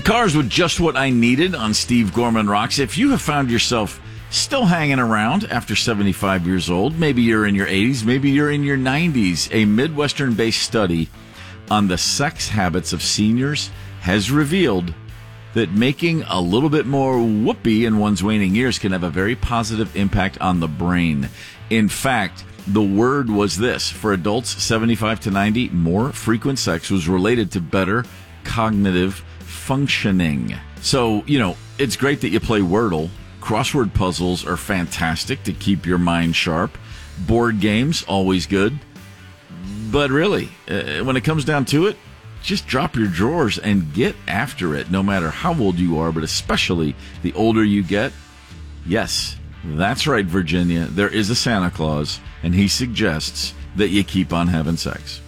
Cars with just what I needed on Steve Gorman Rocks. If you have found yourself still hanging around after 75 years old, maybe you're in your 80s, maybe you're in your 90s, a Midwestern-based study on the sex habits of seniors has revealed that making a little bit more whoopee in one's waning years can have a very positive impact on the brain. In fact, the word was this: for adults 75 to 90, more frequent sex was related to better cognitive functioning. So, it's great that you play Wordle. Crossword puzzles are fantastic to keep your mind sharp. Board games, always good. But really, when it comes down to it, just drop your drawers and get after it, no matter how old you are, but especially the older you get. Yes, that's right, Virginia. There is a Santa Claus, and he suggests that you keep on having sex.